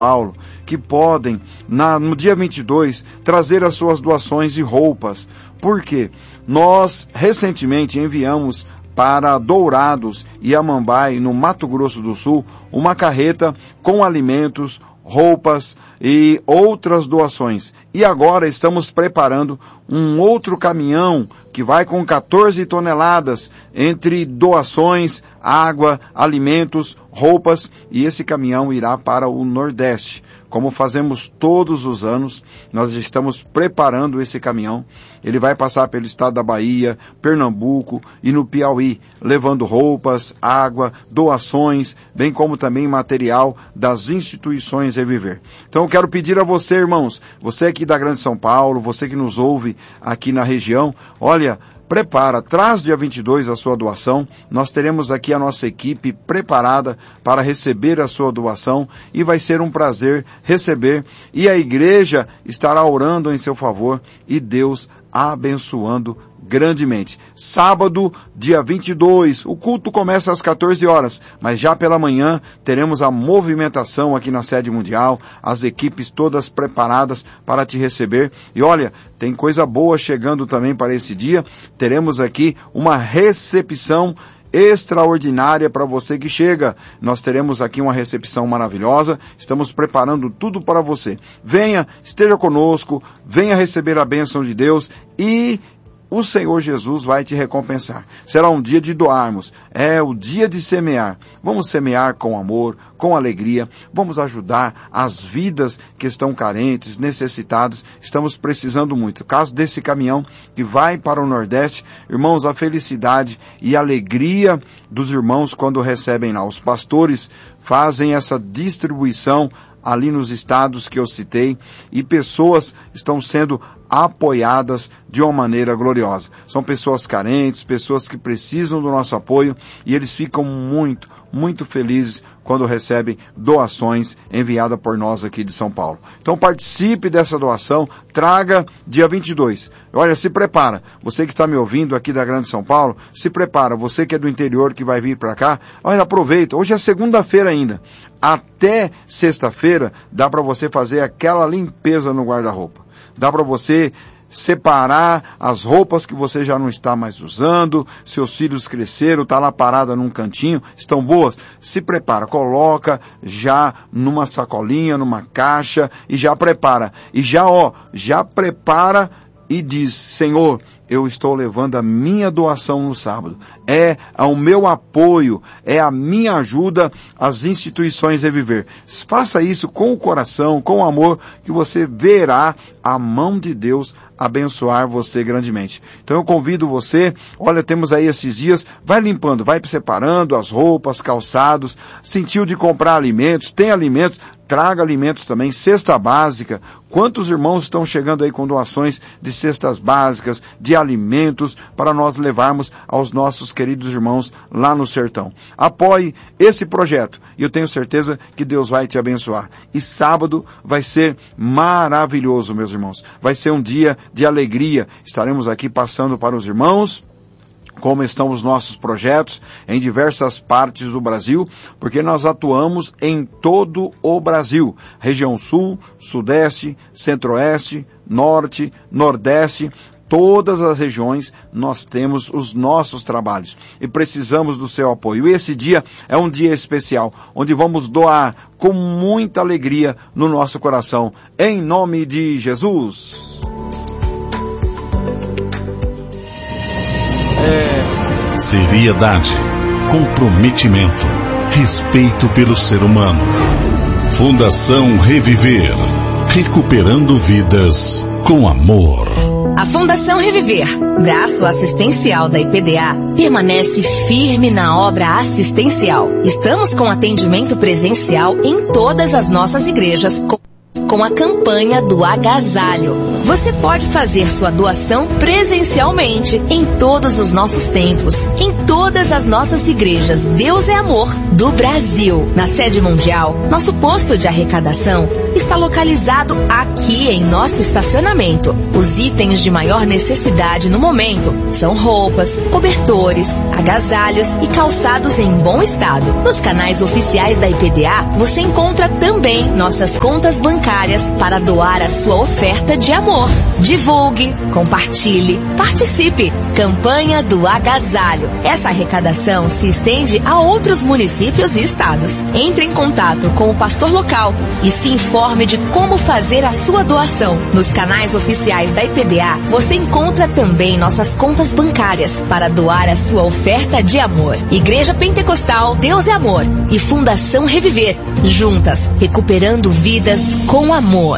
Paulo, que podem, no dia 22, trazer as suas doações de roupas. Por quê? Nós, recentemente, enviamos para Dourados e Amambai, no Mato Grosso do Sul, uma carreta com alimentos, roupas e outras doações. E agora estamos preparando um outro caminhão que vai com 14 toneladas entre doações, água, alimentos, roupas, e esse caminhão irá para o Nordeste. Como fazemos todos os anos, nós estamos preparando esse caminhão. Ele vai passar pelo estado da Bahia, Pernambuco e no Piauí, levando roupas, água, doações, bem como também material das instituições Reviver. Então eu quero pedir a você, irmãos, você aqui da Grande São Paulo, você que nos ouve aqui na região, olha, prepara, traz dia 22 a sua doação. Nós teremos aqui a nossa equipe preparada para receber a sua doação e vai ser um prazer receber. E a igreja estará orando em seu favor e Deus abençoando grandemente. Sábado, dia 22, o culto começa às 14 horas, mas já pela manhã teremos a movimentação aqui na sede mundial, as equipes todas preparadas para te receber. E olha, tem coisa boa chegando também para esse dia. Teremos aqui uma recepção extraordinária para você que chega. Nós teremos aqui uma recepção maravilhosa, estamos preparando tudo para você. Venha, esteja conosco, venha receber a bênção de Deus e o Senhor Jesus vai te recompensar. Será um dia de doarmos, é o dia de semear. Vamos semear com amor, com alegria, vamos ajudar as vidas que estão carentes, necessitadas. Estamos precisando muito. No caso desse caminhão que vai para o Nordeste, irmãos, a felicidade e a alegria dos irmãos quando recebem lá. Os pastores fazem essa distribuição ali nos estados que eu citei, e pessoas estão sendo apoiadas de uma maneira gloriosa. São pessoas carentes, pessoas que precisam do nosso apoio, e eles ficam muito, muito felizes quando recebem doações enviadas por nós aqui de São Paulo. Então participe dessa doação, traga dia 22. Olha, se prepara. Você que está me ouvindo aqui da Grande São Paulo, se prepara. Você que é do interior, que vai vir para cá, olha, aproveita. Hoje é segunda-feira ainda. Até sexta-feira dá para você fazer aquela limpeza no guarda-roupa. Dá para você separar as roupas que você já não está mais usando, seus filhos cresceram, está lá parada num cantinho, estão boas? Se prepara, coloca já numa sacolinha, numa caixa e já prepara. E já prepara e diz, Senhor, eu estou levando a minha doação no sábado. É o meu apoio, é a minha ajuda às instituições Reviver. Faça isso com o coração, com o amor, que você verá a mão de Deus abençoar você grandemente. Então eu convido você, olha, temos aí esses dias, vai limpando, vai separando as roupas, calçados, sentiu de comprar alimentos, tem alimentos, traga alimentos também, cesta básica. Quantos irmãos estão chegando aí com doações de cestas básicas, de alimentos, para nós levarmos aos nossos queridos irmãos lá no sertão. Apoie esse projeto e eu tenho certeza que Deus vai te abençoar. E sábado vai ser maravilhoso, meus irmãos. Vai ser um dia de alegria. Estaremos aqui passando para os irmãos como estão os nossos projetos em diversas partes do Brasil, porque nós atuamos em todo o Brasil, região sul, sudeste, centro-oeste, norte, nordeste, todas as regiões nós temos os nossos trabalhos e precisamos do seu apoio. E esse dia é um dia especial, onde vamos doar com muita alegria no nosso coração, em nome de Jesus. Seriedade, comprometimento, respeito pelo ser humano. Fundação Reviver, recuperando vidas com amor. A Fundação Reviver, braço assistencial da IPDA, permanece firme na obra assistencial. Estamos com atendimento presencial em todas as nossas igrejas, com a campanha do agasalho. Você pode fazer sua doação presencialmente em todos os nossos templos, em todas as nossas igrejas Deus é Amor do Brasil. Na sede mundial, nosso posto de arrecadação está localizado aqui em nosso estacionamento. O Os itens de maior necessidade no momento são roupas, cobertores, agasalhos e calçados em bom estado. Nos canais oficiais da IPDA, você encontra também nossas contas bancárias para doar a sua oferta de amor. Divulgue, compartilhe, participe. Campanha do Agasalho. Essa arrecadação se estende a outros municípios e estados. Entre em contato com o pastor local e se informe de como fazer a sua doação. Nos canais oficiais da IPDA, você encontra também nossas contas bancárias para doar a sua oferta de amor. Igreja Pentecostal Deus é Amor e Fundação Reviver, juntas, recuperando vidas com amor.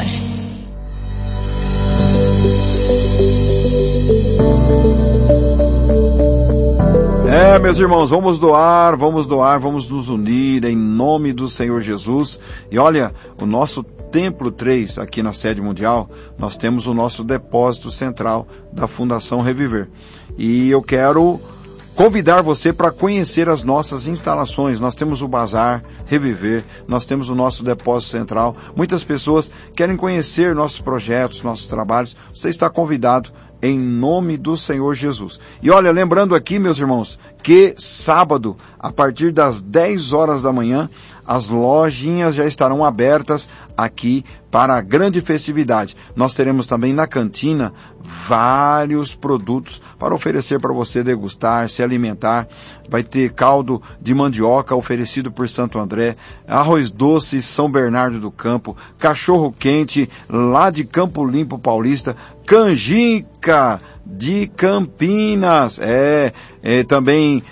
Meus irmãos, vamos doar, vamos nos unir em nome do Senhor Jesus. E olha, o nosso Templo 3, aqui na sede mundial, nós temos o nosso depósito central da Fundação Reviver. E eu quero convidar você para conhecer as nossas instalações. Nós temos o Bazar Reviver, nós temos o nosso depósito central. Muitas pessoas querem conhecer nossos projetos, nossos trabalhos. Você está convidado em nome do Senhor Jesus. E olha, lembrando aqui, meus irmãos, que sábado, a partir das 10 horas da manhã, as lojinhas já estarão abertas aqui para a grande festividade. Nós teremos também na cantina vários produtos para oferecer para você degustar, se alimentar. Vai ter caldo de mandioca oferecido por Santo André, arroz doce São Bernardo do Campo, cachorro quente lá de Campo Limpo Paulista, canjica de Campinas, também